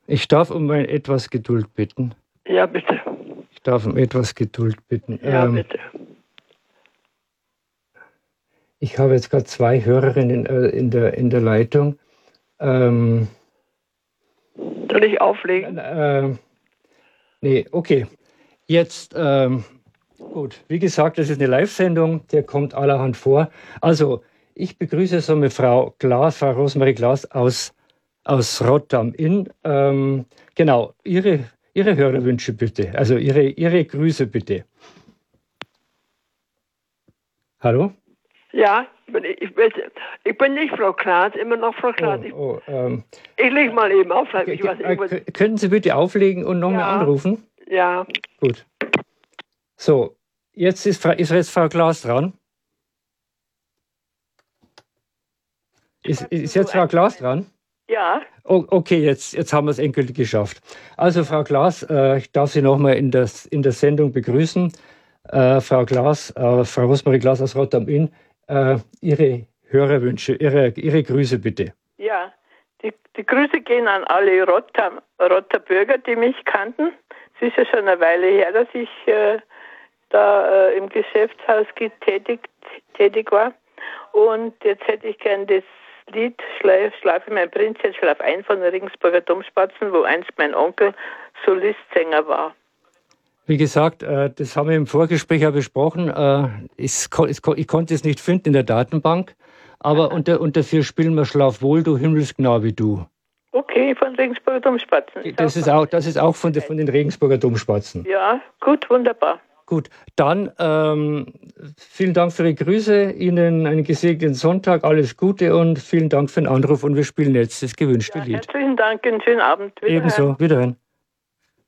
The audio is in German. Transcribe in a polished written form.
Ich darf um etwas Geduld bitten. Ja, bitte. Ich darf um etwas Geduld bitten. Ja, bitte. Ich habe jetzt gerade zwei Hörerinnen in der Leitung. Soll ich auflegen? Nee, okay. Jetzt, gut, wie gesagt, das ist eine Live-Sendung, der kommt allerhand vor. Also, ich begrüße so eine Frau Rosemarie Glas aus Rotterdam-Inn. Genau, Ihre Hörerwünsche bitte, also Ihre Grüße bitte. Hallo? Ja, ich bin nicht Frau Klaas, immer noch Frau Klaas. Ich lege mal eben auf. Könnten Sie bitte auflegen und nochmal anrufen? Ja. Gut. So, jetzt ist Frau Klaas dran. Ist jetzt Frau Klaas dran? Ja. Oh, okay, jetzt haben wir es endgültig geschafft. Also Frau Klaas, ich darf Sie nochmal in der Sendung begrüßen. Frau Klaas, Frau Rosemarie Glas aus Rotterdam-Inn, Ihre Hörerwünsche, Ihre Grüße bitte. Ja, die Grüße gehen an alle Rotter Bürger, die mich kannten. Es ist ja schon eine Weile her, dass ich da im Geschäftshaus tätig war. Und jetzt hätte ich gern das Lied Schlafe mein Prinz, jetzt schlaf ein von den Regensburger Domspatzen, wo einst mein Onkel Solistsänger war. Wie gesagt, das haben wir im Vorgespräch ja besprochen. Ich konnte es nicht finden in der Datenbank, aber und dafür spielen wir Schlaf wohl, du Himmelsknabe, du. Okay, von Regensburger Domspatzen. Das ist auch von den Regensburger Domspatzen. Ja, gut, wunderbar. Gut, dann vielen Dank für Ihre Grüße, Ihnen einen gesegneten Sonntag, alles Gute und vielen Dank für den Anruf und wir spielen jetzt das gewünschte Lied. Herzlichen Dank, einen schönen Abend. Ebenso, wiederhören.